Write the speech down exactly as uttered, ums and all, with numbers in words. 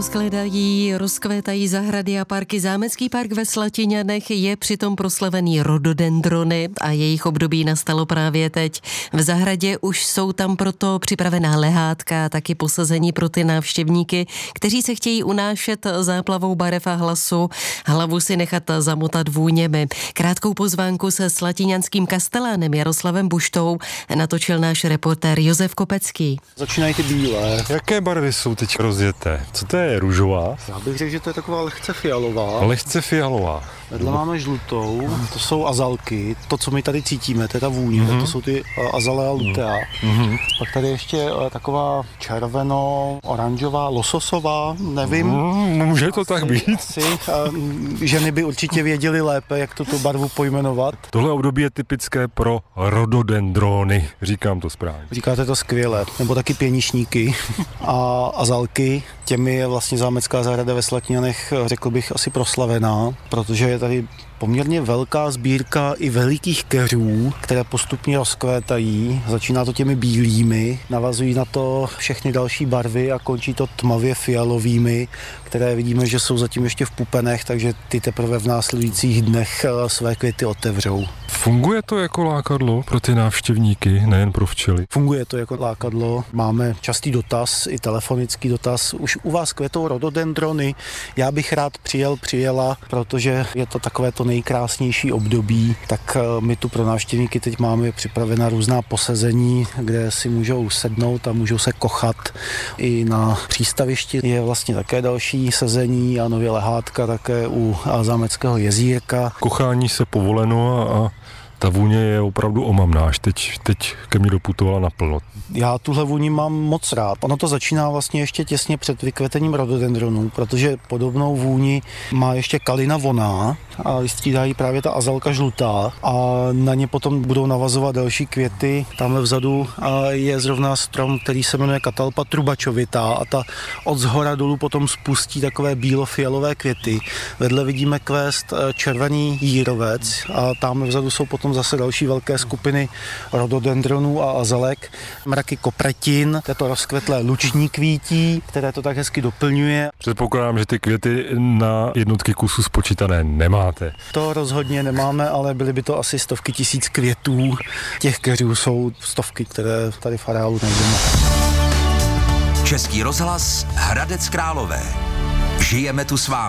Rozkvětají, rozkvétají zahrady a parky. Zámecký park ve Slatiňanech je přitom proslavený rododendrony a jejich období nastalo právě teď. V zahradě už jsou tam proto připravená lehátka a taky posazení pro ty návštěvníky, kteří se chtějí unášet záplavou barev a hlasu, hlavu si nechat zamotat vůněmi. Krátkou pozvánku se slatiňanským kastelánem Jaroslavem Buštou natočil náš reportér Josef Kopecký. Začínají ty bílé. Jaké barvy jsou teď rozjeté? Co to je, růžová? Já bych řekl, že to je taková lehce fialová. Lehce fialová. Vedle máme žlutou, to jsou azalky, to, co my tady cítíme, to je ta vůně, mm-hmm. to jsou ty azale a lutea. Mm-hmm. Pak tady ještě taková červeno-oranžová, lososová, nevím. Mm, může to asi, tak být. Asi, ženy by určitě věděly lépe, jak tuto barvu pojmenovat. Tohle období je typické pro rododendrony, říkám to správně. Říkáte to skvěle, nebo taky pěnišníky a azalky. Těmi je vlastně zámecká zahrada ve Slatiňanech, řekl bych, asi proslavená, protože je tady poměrně velká sbírka i velikých keřů, které postupně rozkvétají. Začíná to těmi bílými, navazují na to všechny další barvy a končí to tmavě fialovými, které vidíme, že jsou zatím ještě v pupenech, takže ty teprve v následujících dnech své květy otevřou. Funguje to jako lákadlo pro ty návštěvníky, nejen pro včely? Funguje to jako lákadlo. Máme častý dotaz, i telefonický dotaz. Už u vás kvetou rododendrony. Já bych rád přijel, přijela, protože je to takové to nejkrásnější období, tak my tu pro návštěvníky teď máme připravena různá posezení, kde si můžou sednout a můžou se kochat. I na přístavišti je vlastně také další sezení a nově lehátka také u Zámeckého jezírka. Kochání se povoleno a ta vůně je opravdu omamná, až teď, teď ke mně doputovala naplno. Já tuhle vůni mám moc rád. Ono to začíná vlastně ještě těsně před vykvetením rododendronů, protože podobnou vůni má ještě kalina voná a vystřídají právě ta azalka žlutá a na ně potom budou navazovat další květy. Tamhle vzadu je zrovna strom, který se jmenuje katalpa trubačovitá a ta od zhora dolů potom spustí takové bílofialové květy. Vedle vidíme kvést červený jírovec a tam vzadu jsou potom zase další velké skupiny rododendronů a azalek. Mraky kopretin, této rozkvetlé luční kvítí, které to tak hezky doplňuje. Předpokládám, že ty květy na jednotky kusů spočítané nemáte. To rozhodně nemáme, ale byly by to asi stovky tisíc květů. Těch keřů jsou stovky, které tady v areálu najdeme. Český rozhlas Hradec Králové. Žijeme tu s vámi.